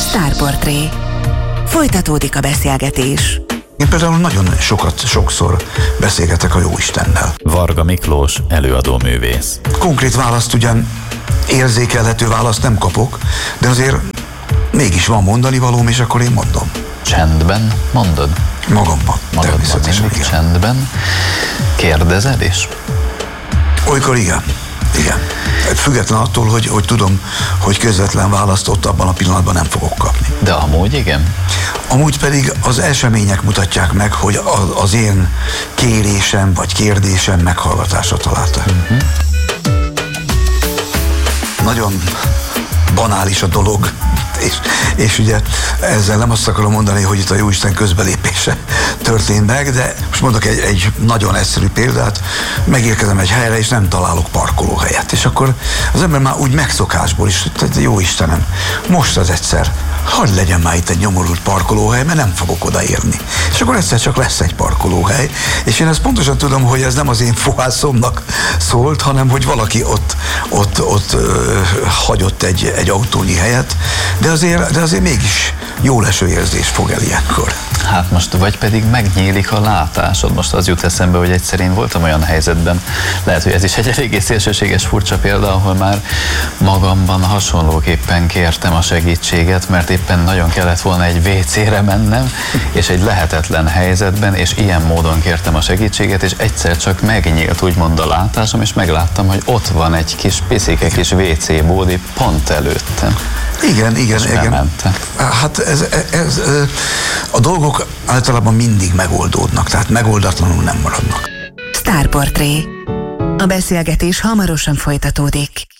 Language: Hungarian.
Sztárportré. Folytatódik a beszélgetés. Én például nagyon sokszor beszélgetek a Jóistennel. Varga Miklós, előadóművész. Konkrét választ ugyan, érzékelhető választ nem kapok, de azért mégis van mondani valóm, és akkor én mondom. Csendben mondod? Magamban, természetesen. Mindig csendben. Kérdezed is? Olykor igen. Független attól, hogy tudom, hogy közvetlen választ ott abban a pillanatban nem fogok kapni. De amúgy igen? Amúgy pedig az események mutatják meg, hogy az én kérésem vagy kérdésem meghallgatásra találta. Nagyon banális a dolog, és ugye ezzel nem azt akarom mondani, hogy itt a Jóisten közbelépése történt meg, de most mondok egy nagyon egyszerű példát, megérkezem egy helyre, és nem találok parkolóhelyet, és akkor az ember már úgy megszokásból is, hogy jó Istenem, most az egyszer, hadd legyen már itt egy nyomorult parkolóhely, mert nem fogok odaérni. És akkor egyszer csak lesz egy parkolóhely, és én ezt pontosan tudom, hogy ez nem az én fohászomnak szólt, hanem hogy valaki ott hagyott egy autónyi helyet, de azért mégis jó leső érzés fog el ilyenkor. Hát most vagy pedig megnyílik a látásod. Most az jut eszembe, hogy egyszer én voltam olyan helyzetben, lehet, hogy ez is egy eléggé szélsőséges, furcsa példa, ahol már magamban hasonlóképpen kértem a segítséget, mert éppen nagyon kellett volna egy WC-re mennem, és egy lehetetlen helyzetben, és ilyen módon kértem a segítséget, és egyszer csak megnyílt úgymond a látásom, és megláttam, hogy ott van egy kis piszike kis WC bódi pont előttem. Igen. Hát a dolgok általában mindig megoldódnak, tehát megoldatlanul nem maradnak. Sztárportré. A beszélgetés hamarosan folytatódik.